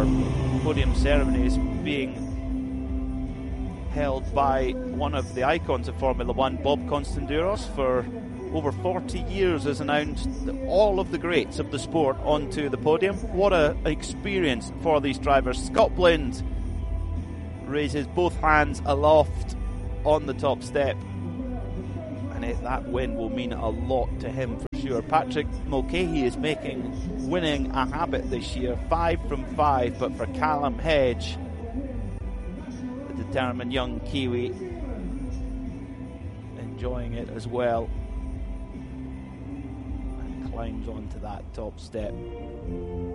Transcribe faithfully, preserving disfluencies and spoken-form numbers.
our podium ceremony is being held by one of the icons of Formula One, Bob Constanduros. For over forty years has announced all of the greats of the sport onto the podium. What an experience for these drivers. Scott Blind raises both hands aloft on the top step, and it, that win will mean a lot to him for sure. Patrick Mulcahy is making winning a habit this year, five from five, but for Callum Hedge, the determined young Kiwi, enjoying it as well, and climbs onto that top step.